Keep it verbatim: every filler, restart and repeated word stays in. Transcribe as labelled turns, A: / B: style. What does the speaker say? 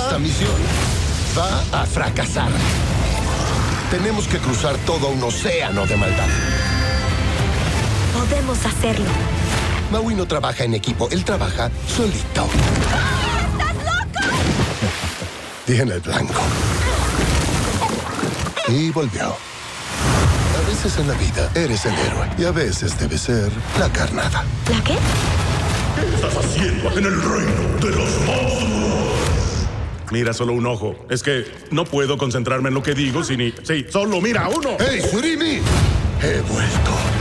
A: Esta misión va a fracasar. Tenemos que cruzar todo un océano de maldad.
B: Podemos hacerlo.
A: Maui no trabaja en equipo, él trabaja solito.
B: ¡Estás loco!
A: Tiene el blanco. Y volvió. A veces en la vida eres el héroe y a veces debe ser la carnada.
B: ¿La qué?
C: ¿Qué estás haciendo en el reino de los monstruos?
D: Mira, solo un ojo. Es que no puedo concentrarme en lo que digo sin... Sí, solo mira uno.
A: ¡Hey, Surimi! He vuelto.